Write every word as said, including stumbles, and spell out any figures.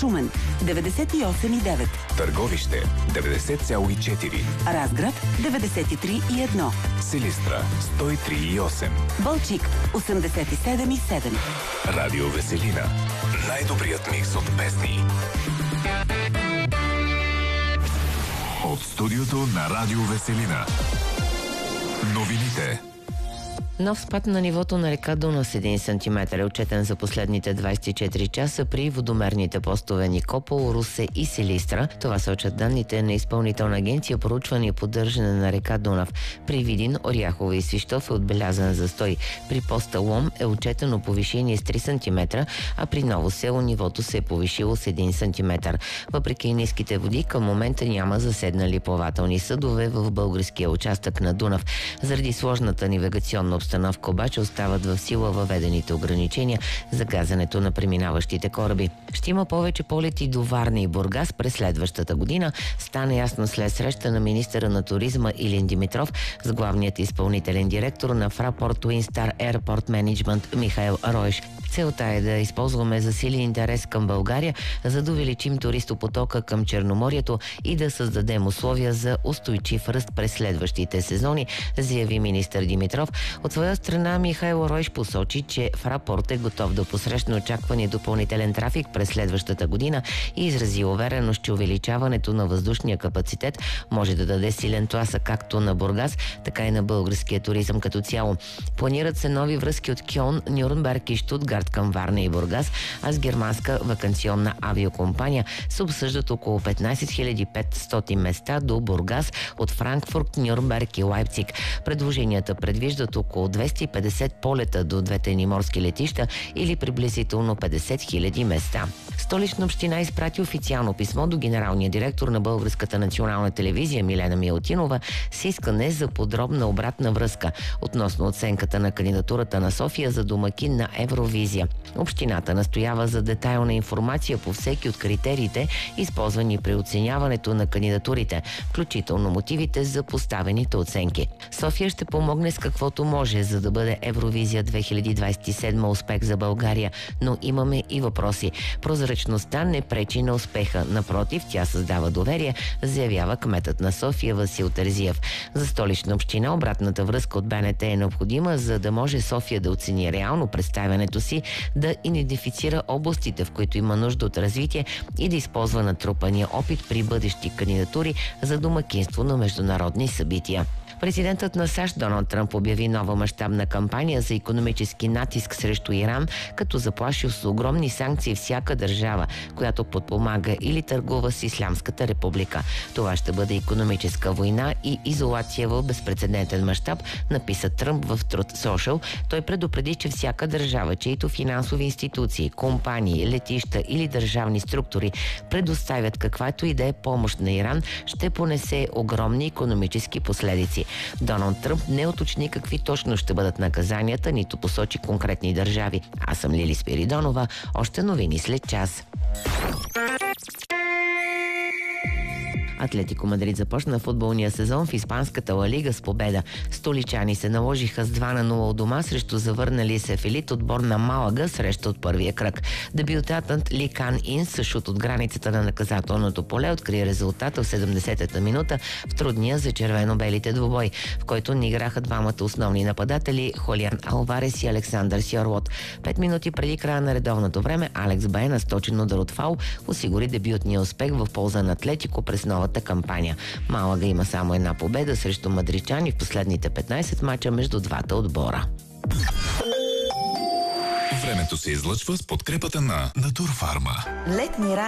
Шумен деветдесет и осем и девет, Търговище деветдесет цяло и четири, Разград деветдесет и три и едно, Силистра сто и три и осем, Балчик осемдесет и седем и седем. Радио Веселина. Най-добрият микс от песни. От студиото на Радио Веселина. Новините. Нов спад на нивото на река Дунав с един сантиметър е отчетен за последните двадесет и четири часа при водомерните постове Никопол, Русе и Силистра. Това сочат данните на Изпълнителна агенция проучване и поддържане на река Дунав. При Видин, Оряхово и Свищов е отбелязан застой. При поста Лом е отчетено повишение с три сантиметра, а при Ново село нивото се е повишило с един сантиметър. Въпреки ниските води, към момента няма заседнали плавателни съдове в българския участък на Дунав. Заради сложната навигационна обстановка обаче остават в сила въведените ограничения за газенето на преминаващите кораби. Ще има повече полети до Варна и Бургас през следващата година. Стана ясно след среща на министъра на туризма Илин Димитров с главният изпълнителен директор на Fraport Twin Star Airport Management Михаил Роеш. Целта е да използваме засили интерес към България, за да увеличим туристопотока към Черноморието и да създадем условия за устойчив ръст през следващите сезони, заяви министър Димитров. От своя страна Михаил Ройш посочи, че Fraport е готов да посрещне очаквания допълнителен трафик през следващата година и изрази увереност, че увеличаването на въздушния капацитет може да даде силен тласък както на Бургас, така и на българския туризъм като цяло. Планират се нови връзки от Кьолн, Нюрнберг и Штутгарт към Варна и Бургас, а с германска ваканционна авиокомпания се обсъждат около петнадесет хиляди петстотин места до Бургас от Франкфурт, Нюрнберг и Лайпциг. Предложенията предвиждат около двеста и петдесет полета до двете ни морски летища или приблизително петдесет хиляди места. Столична община изпрати официално писмо до генералния директор на Българската национална телевизия Милена Милутинова с искане за подробна обратна връзка относно оценката на кандидатурата на София за домакин на Евровизия. Общината настоява за детайлна информация по всеки от критериите, използвани при оценяването на кандидатурите, включително мотивите за поставените оценки. София ще помогне с каквото може, за да бъде Евровизия две хиляди двадесет и седма успех за България, но имаме и въпроси. Прозрачността не пречи на успеха, напротив, тя създава доверие, заявява кметът на София Васил Терзиев. За Столична община обратната връзка от БНТ е необходима, за да може София да оцени реално представянето си, да идентифицира областите, в които има нужда от развитие и да използва натрупания опит при бъдещи кандидатури за домакинство на международни събития. Президентът на САЩ Доналд Тръмп обяви нова мащабна кампания за икономически натиск срещу Иран, като заплашил с огромни санкции всяка държава, която подпомага или търгува с Ислямската република. Това ще бъде икономическа война и изолация в безпрецедентен мащаб, написа Тръмп в Truth Social. Той предупреди, че всяка държава, чието финансови институции, компании, летища или държавни структури предоставят каквато и да е помощ на Иран, ще понесе огромни икономически последици. Доналд Тръмп не уточни какви точно ще бъдат наказанията, нито посочи конкретни държави. Аз съм Лили Спиридонова. Още новини след час. Атлетико Мадрид започна футболния сезон в испанската Ла Лига с победа. Столичани се наложиха с два на нула от дома срещу завърнали се в елит отбор на Малага среща от първия кръг. Дебютантът Ликан Инс с шут от границата на наказателното поле откри резултата в седемдесетата минута в трудния за червено-белите двубой, в който не играха двамата основни нападатели Холиан Алварес и Александър Сьорлот. Пет минути преди края на редовното време Алекс Бае на сточен удар от фаул осигури дебютния успех в полза на Атлетико през новата кампания. Малага има само една победа срещу мадридчани в последните петнадесет мача между двата отбора. Времето се излъчва с подкрепата на Натурфарма. Летни